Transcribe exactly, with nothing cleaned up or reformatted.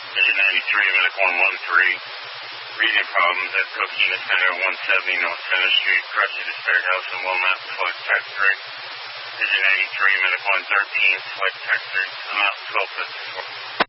Vision ninety-three, Medic one one three. Reading problems at Coquina Center, one seventy North Center Street, Crusty the Spirit House in Wilmette, select text three. Vision ninety-three, Medic one thirteen, select text three. I'm out twelve fifty-four.